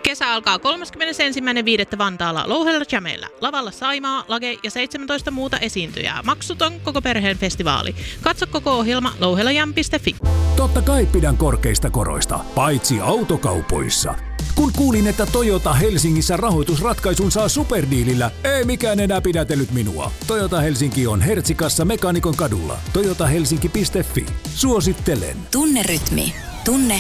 Kesä alkaa 31.5. Vantaalla Louhella Jameillä. Lavalla Saimaa, Lage ja 17 muuta esiintyjää. Maksuton koko perheen festivaali. Katso koko ohjelma louhelajam.fi. Totta kai pidän korkeista koroista, paitsi autokaupoissa. Kun kuulin, että Toyota Helsingissä rahoitusratkaisun saa superdiilillä, ei mikään enää pidätellyt minua. Toyota Helsinki on Hertsikassa Mekaanikon kadulla. toyotahelsinki.fi. Suosittelen. Tunne rytmi. Tunne